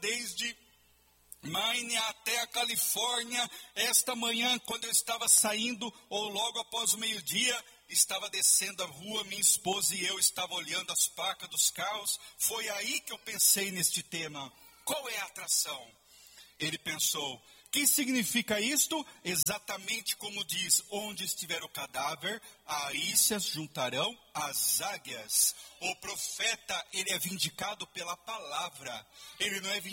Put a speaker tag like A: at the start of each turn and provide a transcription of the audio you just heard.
A: desde Maine até a Califórnia. Esta manhã, quando eu estava saindo, ou logo após o meio-dia, estava descendo a rua, minha esposa e eu estava olhando as placas dos carros. Foi aí que eu pensei neste tema. Qual é a atração? Ele pensou, que significa isto? Exatamente como diz, onde estiver o cadáver, aí se juntarão as águias. O profeta, ele é vindicado pela palavra. Ele não é